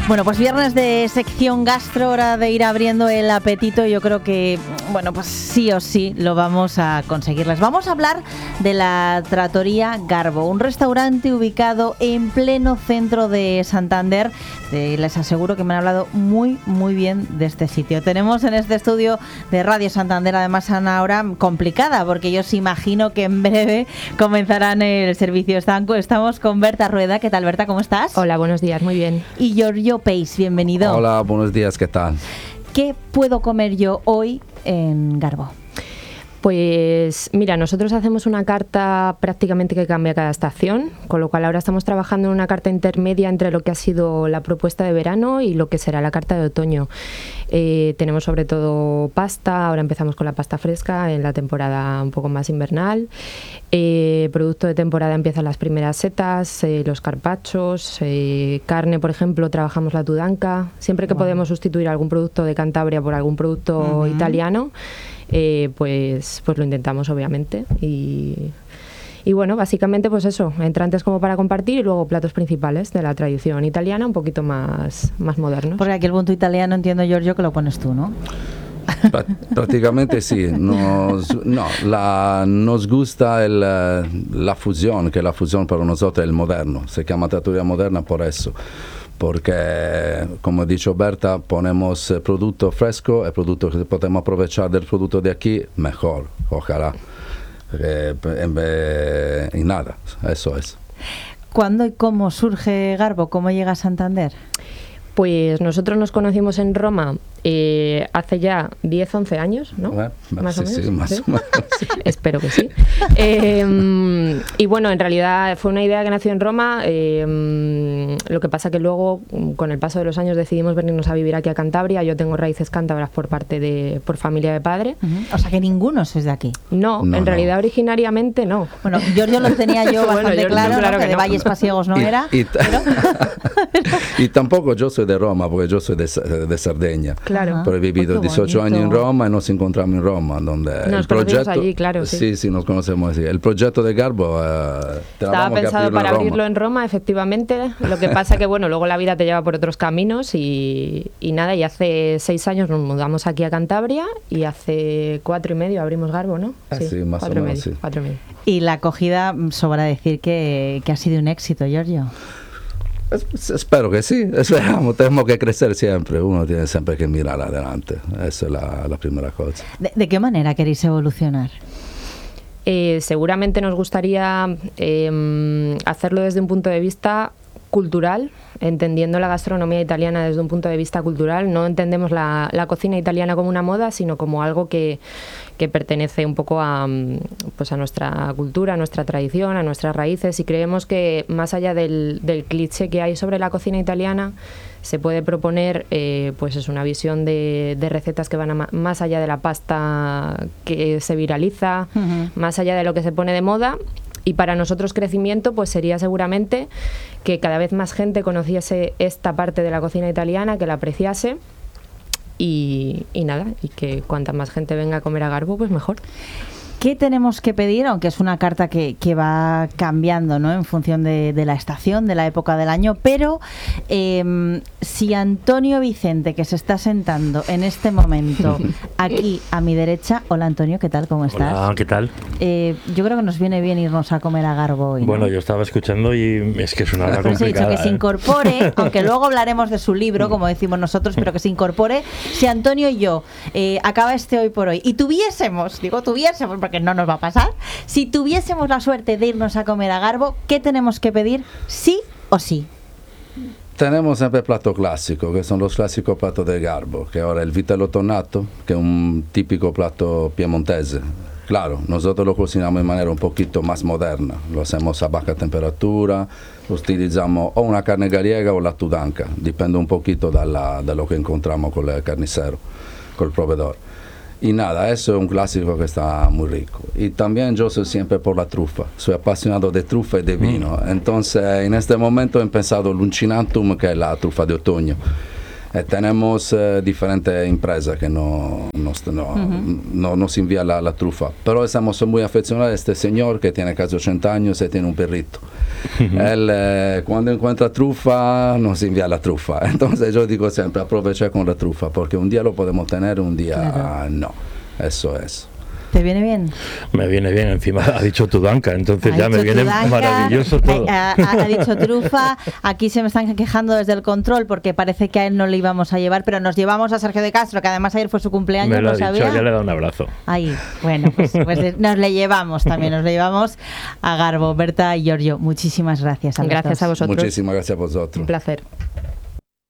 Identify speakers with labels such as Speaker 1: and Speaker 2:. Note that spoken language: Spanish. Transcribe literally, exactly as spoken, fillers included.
Speaker 1: Bueno, pues viernes de sección gastro, hora de ir abriendo el apetito. Yo creo que, bueno, pues sí o sí lo vamos a conseguirles. Vamos a hablar de la Trattoria Garbo, un restaurante ubicado en pleno centro de Santander. Eh, les aseguro que me han hablado muy, muy bien de este sitio. Tenemos en este estudio de Radio Santander, además, a una hora complicada, porque yo os imagino que en breve comenzarán el servicio. Estamos con Berta Rueda. ¿Qué tal, Berta? ¿Cómo estás?
Speaker 2: Hola, buenos días, muy bien.
Speaker 1: Y Giorgio Peis, bienvenido.
Speaker 3: Hola, buenos días, ¿qué tal?
Speaker 1: ¿Qué puedo comer yo hoy en Garbo?
Speaker 2: Pues mira, nosotros hacemos una carta prácticamente que cambia cada estación, con lo cual ahora estamos trabajando en una carta intermedia entre lo que ha sido la propuesta de verano y lo que será la carta de otoño. Eh, tenemos sobre todo pasta, ahora empezamos con la pasta fresca en la temporada un poco más invernal. Eh, producto de temporada empiezan las primeras setas, eh, los carpachos, eh, carne, por ejemplo, trabajamos la tudanca. Siempre que wow. podemos sustituir algún producto de Cantabria por algún producto uh-huh. italiano, Eh, pues, pues lo intentamos, obviamente. Y, y bueno, básicamente pues eso, entrantes como para compartir y luego platos principales de la tradición italiana un poquito más, más modernos.
Speaker 1: Porque aquí el punto italiano, entiendo, Giorgio, que lo pones tú, ¿no?
Speaker 3: Prácticamente sí, nos, no, la, nos gusta el, la fusión, que la fusión para nosotros es el moderno, se llama Trattoria Moderna por eso. Porque, como ha dicho Berta, ponemos producto fresco, el producto que podemos aprovechar del producto de aquí, mejor, ojalá. Eh, y nada, eso es.
Speaker 1: ¿Cuándo y cómo surge Garbo? ¿Cómo llega a Santander?
Speaker 2: Pues nosotros nos conocimos en Roma eh, hace ya diez, once años, ¿no?
Speaker 3: Bueno,
Speaker 2: más
Speaker 3: sí,
Speaker 2: o menos.
Speaker 3: Sí, más
Speaker 2: ¿Sí?
Speaker 3: o menos. Sí.
Speaker 2: Espero que sí. Eh, y bueno, en realidad fue una idea que nació en Roma. Eh, lo que pasa que luego, con el paso de los años, decidimos venirnos a vivir aquí a Cantabria. Yo tengo raíces cántabras por parte de, por familia de padre.
Speaker 1: Uh-huh. O sea que ninguno sois de aquí.
Speaker 2: No,
Speaker 3: no
Speaker 2: en
Speaker 3: no.
Speaker 2: realidad originariamente no.
Speaker 1: Bueno, Giorgio lo tenía yo bastante
Speaker 2: bueno, yo,
Speaker 1: claro,
Speaker 2: yo, claro
Speaker 1: ¿no?
Speaker 2: que,
Speaker 1: que de
Speaker 2: no.
Speaker 1: Valles Pasiegos no
Speaker 3: y,
Speaker 1: era.
Speaker 3: Y, t-
Speaker 1: pero...
Speaker 3: y tampoco yo soy de Roma, porque yo soy de, de Cerdeña.
Speaker 2: Claro.
Speaker 3: Pero he vivido
Speaker 1: Pues
Speaker 3: dieciocho
Speaker 1: bonito.
Speaker 3: años en Roma y nos encontramos en Roma, donde
Speaker 2: nos
Speaker 3: el proyecto
Speaker 2: allí, claro, sí.
Speaker 3: sí, sí, nos conocemos así. El proyecto de Garbo eh,
Speaker 2: estaba pensado para
Speaker 3: en
Speaker 2: abrirlo en Roma, efectivamente. Lo que pasa que bueno, luego la vida te lleva por otros caminos y, y nada, y hace seis años nos mudamos aquí a Cantabria y hace cuatro y medio abrimos Garbo, ¿no?
Speaker 3: Ah, sí, más
Speaker 2: cuatro
Speaker 3: o
Speaker 2: y
Speaker 3: menos,
Speaker 2: medio,
Speaker 3: sí.
Speaker 2: cuatro y medio.
Speaker 1: Y la acogida, sobra decir que, que ha sido un éxito, Giorgio.
Speaker 3: Es, espero que sí, esperamos, tenemos que crecer siempre, uno tiene siempre que mirar adelante, esa es la, la primera cosa.
Speaker 1: ¿De, ¿De qué manera queréis evolucionar?
Speaker 2: Eh, seguramente nos gustaría eh, hacerlo desde un punto de vista cultural, entendiendo la gastronomía italiana desde un punto de vista cultural. No entendemos la, la cocina italiana como una moda, sino como algo que, que pertenece un poco a, pues a nuestra cultura, a nuestra tradición, a nuestras raíces, y creemos que más allá del, del cliché que hay sobre la cocina italiana, se puede proponer eh, pues es una visión de, de recetas que van a ma- más allá de la pasta que se viraliza, uh-huh. más allá de lo que se pone de moda. Y para nosotros crecimiento pues sería seguramente que cada vez más gente conociese esta parte de la cocina italiana, que la apreciase y, y nada, y que cuanta más gente venga a comer a Garbo, pues mejor.
Speaker 1: ¿Qué tenemos que pedir? Aunque es una carta que, que va cambiando, ¿no? En función de, de la estación, de la época del año, pero eh, si Antonio Vicente, que se está sentando en este momento aquí a mi derecha, hola Antonio, ¿qué tal? ¿Cómo estás?
Speaker 4: Hola, ¿qué tal?
Speaker 1: Eh, yo creo que nos viene bien irnos a comer a Garbo hoy, ¿no?
Speaker 4: Bueno, yo estaba escuchando y es que es una hora
Speaker 1: Pues he
Speaker 4: complicada.
Speaker 1: dicho que se incorpore, aunque luego hablaremos de su libro, como decimos nosotros, pero que se incorpore. Si Antonio y yo eh, acaba este hoy por hoy y tuviésemos, digo tuviésemos porque no nos va a pasar, si tuviésemos la suerte de irnos a comer a Garbo, ¿qué tenemos que pedir? ¿Sí o sí?
Speaker 3: Tenemos siempre el plato clásico, que son los clásicos platos de Garbo, que ahora el vitello tonnato, que es un típico plato piemontese. Claro, nosotros lo cocinamos de manera un poquito más moderna, lo hacemos a baja temperatura, utilizamos o una carne gallega o la tudanca, depende un poquito dalla, de lo que encontramos con el carnicero, con el proveedor. Y nada, eso es un clásico que está muy rico. Y también yo soy siempre por la trufa, soy apasionado de trufa y de vino. Mm. Entonces, en este momento he pensado l'uncinantum, que es la trufa de otoño. Eh, tenemos eh, diferentes empresas que no, nos, no, uh-huh. no, nos envían la, la trufa, pero estamos muy aficionados a este señor que tiene casi ochenta años y tiene un perrito. Uh-huh. Él eh, cuando encuentra trufa nos envía la trufa, entonces yo digo siempre aprovechar con la trufa porque un día lo podemos tener, un día claro. no, eso es.
Speaker 1: ¿Te viene bien?
Speaker 4: Me viene bien, encima ha dicho Tudanca, entonces ha ya me viene Tudanca, maravilloso todo.
Speaker 1: Ha, ha, ha dicho trufa, aquí se me están quejando desde el control porque parece que a él no le íbamos a llevar, pero nos llevamos a Sergio de Castro, que además ayer fue su cumpleaños,
Speaker 4: me lo ha
Speaker 1: ¿no
Speaker 4: dicho,
Speaker 1: sabía?
Speaker 4: Ya le he dado un abrazo.
Speaker 1: Ahí, bueno, pues, pues nos le llevamos también, nos le llevamos a Garbo. Berta y Giorgio, muchísimas gracias a los
Speaker 2: Gracias
Speaker 1: dos.
Speaker 2: a vosotros.
Speaker 3: Muchísimas gracias a vosotros.
Speaker 2: Un placer.